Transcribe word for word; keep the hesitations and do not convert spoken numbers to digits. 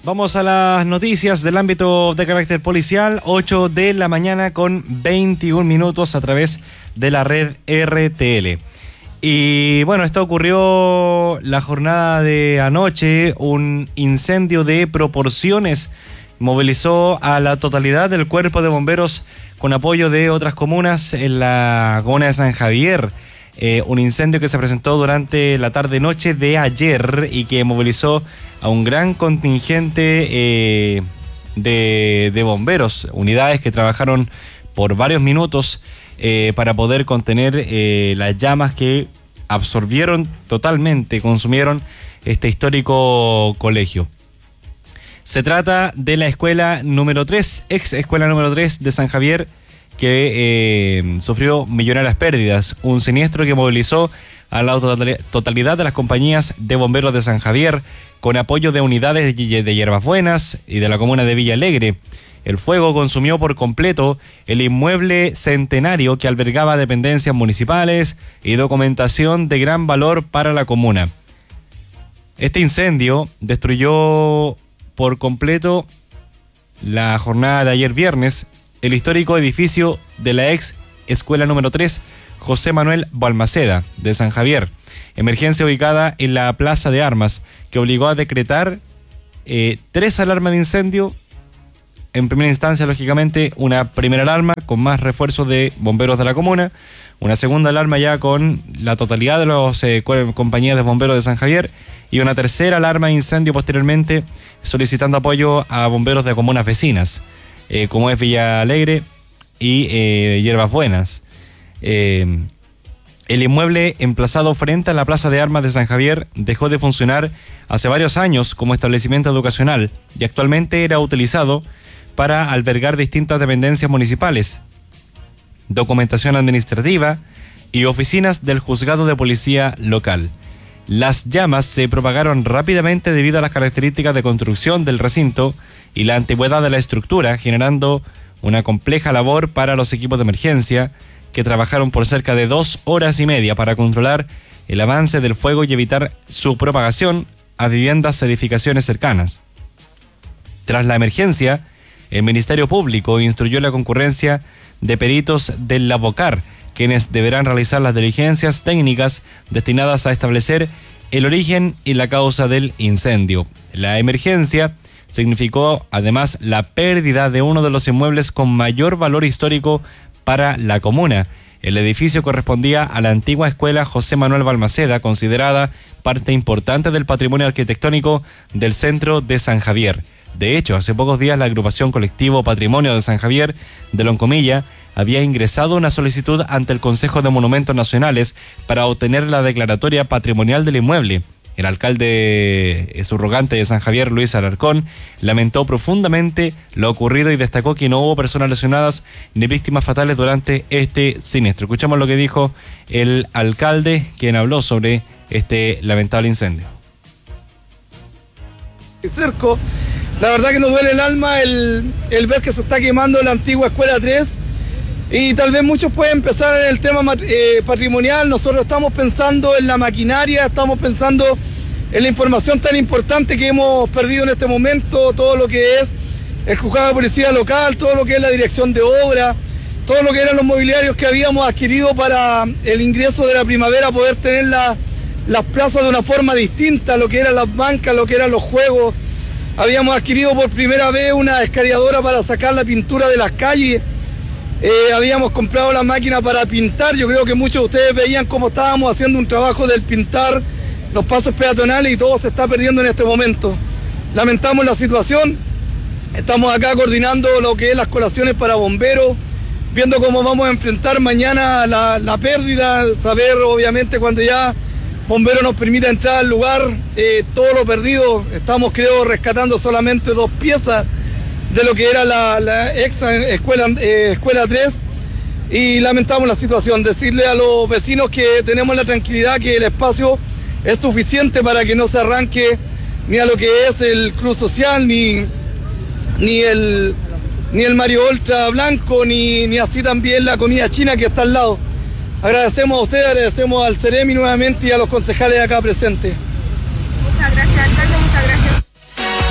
Vamos a las noticias del ámbito de carácter policial, ocho de la mañana con veintiún minutos a través de la red R T L. Y bueno, esto ocurrió la jornada de anoche, un incendio de proporciones movilizó a la totalidad del cuerpo de bomberos con apoyo de otras comunas en la comuna de San Javier. Eh, un incendio que se presentó durante la tarde-noche de ayer y que movilizó a un gran contingente eh, de, de bomberos, unidades que trabajaron por varios minutos eh, para poder contener eh, las llamas que absorbieron totalmente, consumieron este histórico colegio. Se trata de la escuela número tres, ex escuela número tres de San Javier, que eh, sufrió millonarias pérdidas, un siniestro que movilizó a la totalidad de las compañías de bomberos de San Javier, con apoyo de unidades de Hierbas Buenas y de la comuna de Villa Alegre. El fuego consumió por completo el inmueble centenario que albergaba dependencias municipales y documentación de gran valor para la comuna. Este incendio destruyó por completo la jornada de ayer viernes el histórico edificio de la ex escuela número tres, José Manuel Balmaceda, de San Javier. Emergencia ubicada en la Plaza de Armas, que obligó a decretar eh, tres alarmas de incendio. En primera instancia, lógicamente, una primera alarma con más refuerzos de bomberos de la comuna, una segunda alarma ya con la totalidad de las eh, compañías de bomberos de San Javier, y una tercera alarma de incendio posteriormente, solicitando apoyo a bomberos de comunas vecinas, eh, como es Villa Alegre y eh, Hierbas Buenas. Eh, el inmueble emplazado frente a la Plaza de Armas de San Javier dejó de funcionar hace varios años como establecimiento educacional y actualmente era utilizado para albergar distintas dependencias municipales, documentación administrativa y oficinas del juzgado de policía local. Las llamas se propagaron rápidamente debido a las características de construcción del recinto y la antigüedad de la estructura, generando una compleja labor para los equipos de emergencia, que trabajaron por cerca de dos horas y media para controlar el avance del fuego y evitar su propagación a viviendas y edificaciones cercanas. Tras la emergencia, el Ministerio Público instruyó la concurrencia de peritos del Lavocar, quienes deberán realizar las diligencias técnicas destinadas a establecer el origen y la causa del incendio. La emergencia significó además la pérdida de uno de los inmuebles con mayor valor histórico para la comuna. El edificio correspondía a la antigua escuela José Manuel Balmaceda, considerada parte importante del patrimonio arquitectónico del centro de San Javier. De hecho, hace pocos días la agrupación colectivo Patrimonio de San Javier de Loncomilla había ingresado una solicitud ante el Consejo de Monumentos Nacionales para obtener la declaratoria patrimonial del inmueble. El alcalde eh, subrogante de San Javier, Luis Alarcón, lamentó profundamente lo ocurrido y destacó que no hubo personas lesionadas ni víctimas fatales durante este siniestro. Escuchamos lo que dijo el alcalde, quien habló sobre este lamentable incendio. Cerco, la verdad que nos duele el alma el, el ver que se está quemando la antigua escuela tres, y tal vez muchos pueden empezar en el tema eh, patrimonial. Nosotros estamos pensando en la maquinaria, estamos pensando en la información tan importante que hemos perdido en este momento, todo lo que es el juzgado de policía local, todo lo que es la dirección de obra, todo lo que eran los mobiliarios que habíamos adquirido para el ingreso de la primavera, poder tener la, las plazas de una forma distinta, lo que eran las bancas, lo que eran los juegos. Habíamos adquirido por primera vez una escariadora para sacar la pintura de las calles. Eh, habíamos comprado la máquina para pintar. Yo creo que muchos de ustedes veían cómo estábamos haciendo un trabajo del pintar los pasos peatonales, y todo se está perdiendo en este momento. Lamentamos la situación. Estamos acá coordinando lo que es las colaciones para bomberos, viendo cómo vamos a enfrentar mañana la, la pérdida, saber obviamente cuando ya bomberos nos permita entrar al lugar, eh, todo lo perdido. Estamos, creo, rescatando solamente dos piezas de lo que era la, la ex escuela, eh, escuela tres, y lamentamos la situación. Decirle a los vecinos que tenemos la tranquilidad que el espacio es suficiente para que no se arranque ni a lo que es el Club Social, ni, ni, el, ni el Mario Ultra Blanco, ni, ni así también la comida china que está al lado. Agradecemos a ustedes, agradecemos al Ceremi nuevamente y a los concejales acá presentes.